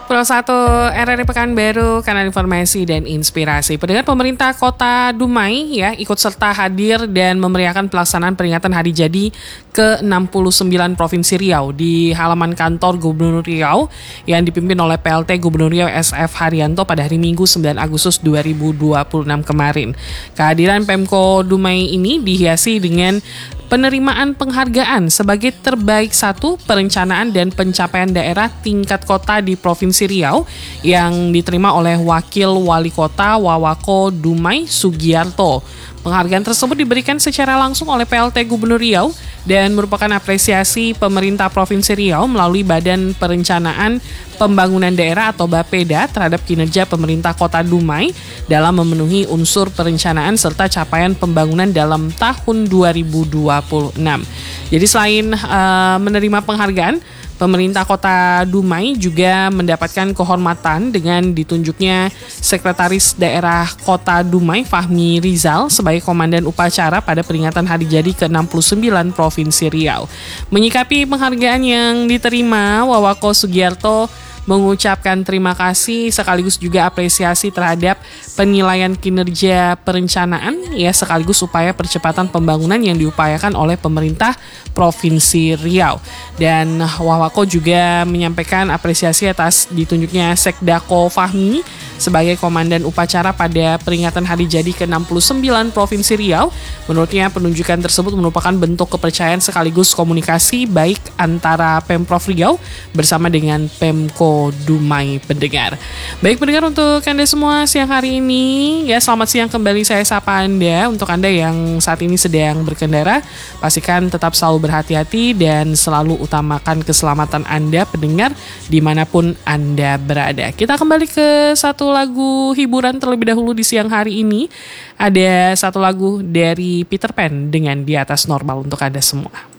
Pro 1 RRI Pekanbaru, kanal informasi dan inspirasi. Pendengar, pemerintah Kota Dumai ya ikut serta hadir dan memeriahkan pelaksanaan peringatan hari jadi ke-69 Provinsi Riau di halaman kantor Gubernur Riau yang dipimpin oleh PLT Gubernur Riau SF Haryanto pada hari Minggu 9 Agustus 2026 kemarin. Kehadiran Pemko Dumai ini dihiasi dengan penerimaan penghargaan sebagai terbaik satu perencanaan dan pencapaian daerah tingkat kota di Provinsi Riau yang diterima oleh Wakil Wali Kota Wawako Dumai Sugiarto. Penghargaan tersebut diberikan secara langsung oleh PLT Gubernur Riau dan merupakan apresiasi pemerintah Provinsi Riau melalui Badan Perencanaan Pembangunan Daerah atau Bapeda terhadap kinerja pemerintah Kota Dumai dalam memenuhi unsur perencanaan serta capaian pembangunan dalam tahun 2026. Jadi selain menerima penghargaan, pemerintah Kota Dumai juga mendapatkan kehormatan dengan ditunjuknya Sekretaris Daerah Kota Dumai Fahmi Rizal sebagai Komandan Upacara pada peringatan hari jadi ke-69 Provinsi Riau. Menyikapi penghargaan yang diterima, Wawako Sugiarto mengucapkan terima kasih sekaligus juga apresiasi terhadap penilaian kinerja perencanaan ya sekaligus upaya percepatan pembangunan yang diupayakan oleh pemerintah Provinsi Riau. Dan Wawako juga menyampaikan apresiasi atas ditunjuknya Sekdako Fahmi sebagai Komandan Upacara pada peringatan hari jadi ke-69 Provinsi Riau. Menurutnya penunjukan tersebut merupakan bentuk kepercayaan sekaligus komunikasi baik antara Pemprov Riau bersama dengan Pemko Dumai. Pendengar. Baik pendengar, untuk Anda semua siang hari ini ya selamat siang kembali, saya sapa Anda. Untuk Anda yang saat ini sedang berkendara, pastikan tetap selalu berhati-hati dan selalu utamakan keselamatan Anda pendengar dimanapun Anda berada. Kita kembali ke satu lagu hiburan terlebih dahulu di siang hari ini. Ada satu lagu dari Peter Pan dengan Di Atas Normal untuk Anda semua.